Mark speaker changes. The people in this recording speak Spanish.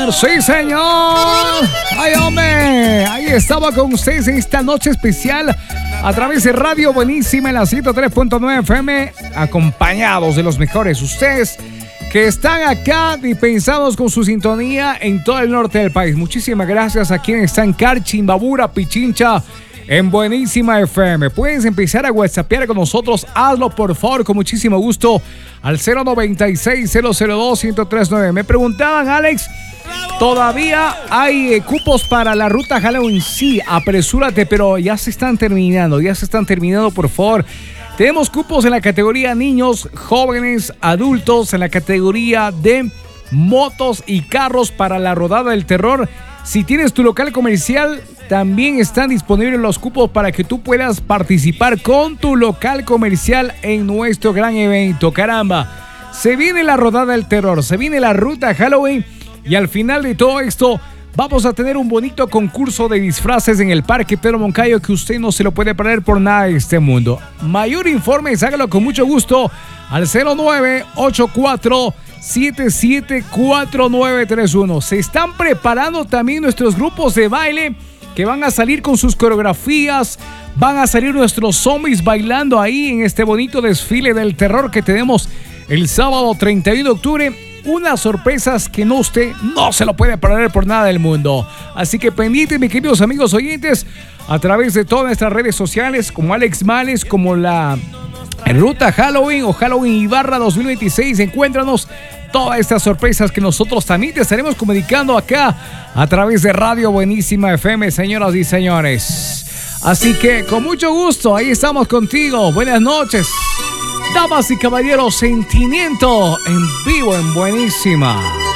Speaker 1: señor, sí, señor. Ay, hombre, ahí estaba con ustedes en esta noche especial a través de Radio Buenísima en la 103.9 FM, acompañados de los mejores. Ustedes que están acá dispensados con su sintonía en todo el norte del país. Muchísimas gracias a quienes están en Carchi, Imbabura, Pichincha, en Buenísima FM. Puedes empezar a whatsappear con nosotros. Hazlo, por favor, con muchísimo gusto al 096-002-1039. Me preguntaban, Alex, ¿todavía hay cupos para la ruta Halloween? Sí, apresúrate, pero ya se están terminando, por favor. Tenemos cupos en la categoría niños, jóvenes, adultos, en la categoría de motos y carros para la rodada del terror. Si tienes tu local comercial, también están disponibles los cupos para que tú puedas participar con tu local comercial en nuestro gran evento. Caramba, se viene la rodada del terror, se viene la ruta Halloween y al final de todo esto vamos a tener un bonito concurso de disfraces en el Parque Pedro Moncayo que usted no se lo puede perder por nada de este mundo. Mayor informes, hágalo con mucho gusto al 0984774931. Se están preparando también nuestros grupos de baile que van a salir con sus coreografías. Van a salir nuestros zombies bailando ahí en este bonito desfile del terror que tenemos el sábado 31 de octubre. Unas sorpresas que usted no se lo puede perder por nada del mundo. Así que pendiente, mis queridos amigos oyentes, a través de todas nuestras redes sociales, como Alex Males, como la Ruta Halloween o Halloween Ibarra 2026. Encuéntranos todas estas sorpresas que nosotros también te estaremos comunicando acá a través de Radio Buenísima FM, señoras y señores. Así que con mucho gusto, ahí estamos contigo. Buenas noches. Damas y caballeros, Sentimiento en vivo en Buenísima.